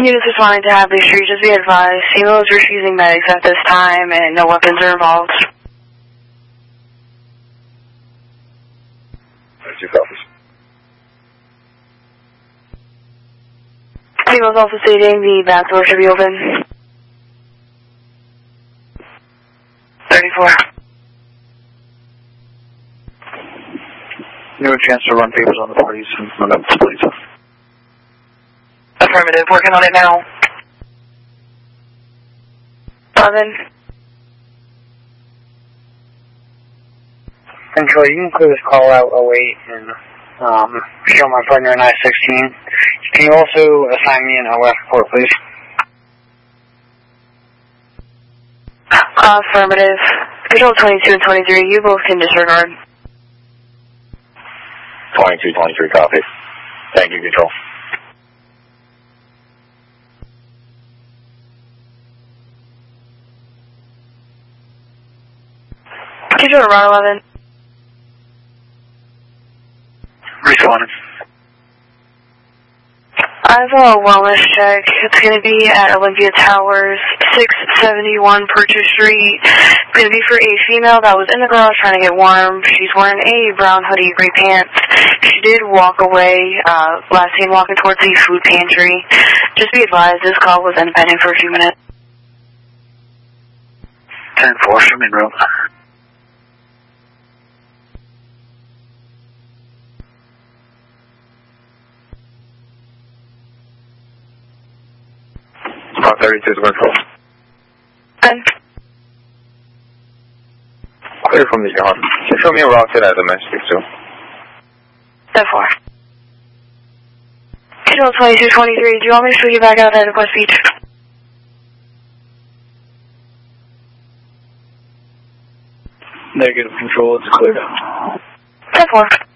Units responding to Hadley Street, just be advised. Female is refusing medics at this time and no weapons are involved. 2 copies. Female's also stating the back door should be open. 34. No chance to run papers on the parties and run up the police. Affirmative, working on it now. 11. Control, you can clear this call out 08 and show my partner an I-16. Can you also assign me an OF report, please? Affirmative. Control 22 and 23, you both can disregard. 22, 23, copy. Thank you, Control. Control Route 11. Responding. I have a wellness check. It's going to be at Olympia Towers, 671 Purchase Street. It's going to be for a female that was in the garage trying to get warm. She's wearing a brown hoodie, gray pants. She did walk away, last seen walking towards the food pantry. Just be advised, this call was independent for a few minutes. 10-4, show me in room. About 32 is control. 10. Clear from the yard. Can you show me a route to that domestic too? 10-4. Control 22, 23, do you want me to show you back out at West Beach? Negative, Control, it's clear. 10-4.